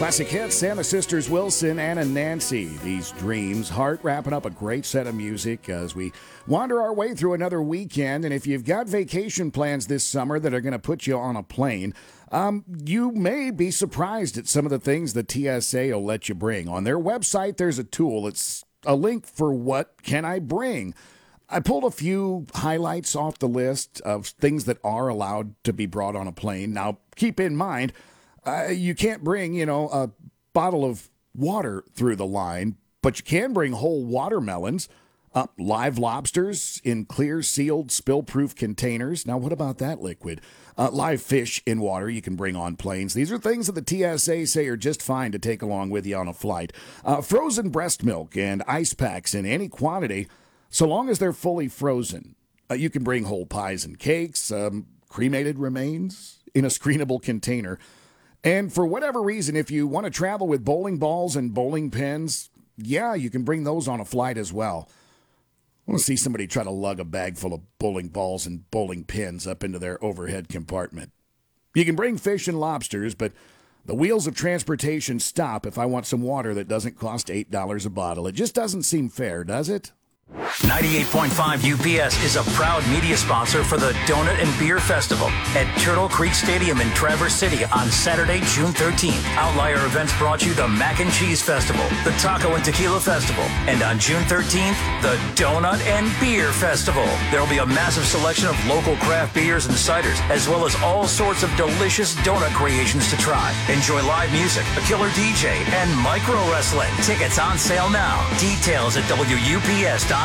Classic hits, Sam Sisters Wilson, Anna Nancy. These Dreams. Heart wrapping up a great set of music as we wander our way through another weekend. And if you've got vacation plans this summer that are going to put you on a plane, you may be surprised at some of the things the TSA will let you bring. On their website, there's a tool. It's a link for what can I bring. I pulled a few highlights off the list of things that are allowed to be brought on a plane. Now, keep in mind, you can't bring, a bottle of water through the line, but you can bring whole watermelons, live lobsters in clear, sealed, spill-proof containers. Now, what about that liquid? Live fish in water you can bring on planes. These are things that the TSA say are just fine to take along with you on a flight. Frozen breast milk and ice packs in any quantity, so long as they're fully frozen. You can bring whole pies and cakes, cremated remains in a screenable container. And for whatever reason, if you want to travel with bowling balls and bowling pins, yeah, you can bring those on a flight as well. I want to see somebody try to lug a bag full of bowling balls and bowling pins up into their overhead compartment. You can bring fish and lobsters, but the wheels of transportation stop if I want some water that doesn't cost $8 a bottle. It just doesn't seem fair, does it? 98.5 UPS is a proud media sponsor for the Donut and Beer Festival at Turtle Creek Stadium in Traverse City on Saturday, June 13th. Outlier Events brought you the Mac and Cheese Festival, the Taco and Tequila Festival, and on June 13th, the Donut and Beer Festival. There will be a massive selection of local craft beers and ciders, as well as all sorts of delicious donut creations to try. Enjoy live music, a killer DJ, and micro wrestling. Tickets on sale now. Details at WUPS.com.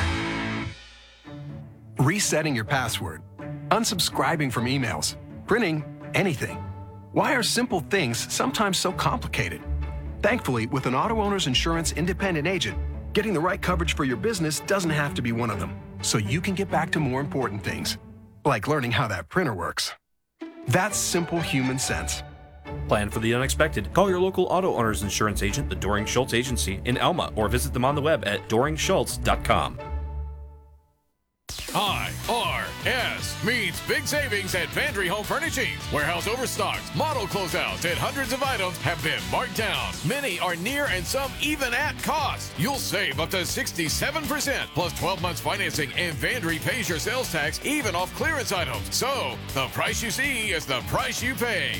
Resetting your password, unsubscribing from emails, printing anything. Why are simple things sometimes so complicated? Thankfully, with an auto owner's insurance independent agent, getting the right coverage for your business doesn't have to be one of them, so you can get back to more important things, like learning how that printer works. That's simple human sense. Plan for the unexpected. Call your local auto owner's insurance agent, the Doring Schultz Agency in Elma, or visit them on the web at doringschultz.com. IRS means big savings at Vandry Home Furnishings. Warehouse overstocks, model closeouts, and hundreds of items have been marked down. Many are near and some even at cost. You'll save up to 67% plus 12 months financing, and Vandry pays your sales tax even off clearance items. So the price you see is the price you pay.